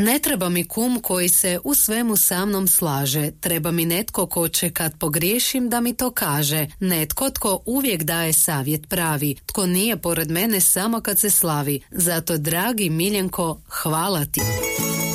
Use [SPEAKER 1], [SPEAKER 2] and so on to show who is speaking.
[SPEAKER 1] Ne treba mi kum koji se u svemu sa mnom slaže. Treba mi netko ko će kad pogriješim da mi to kaže. Netko tko uvijek daje savjet pravi. Tko nije pored mene samo kad se slavi. Zato, dragi Miljenko, hvala ti.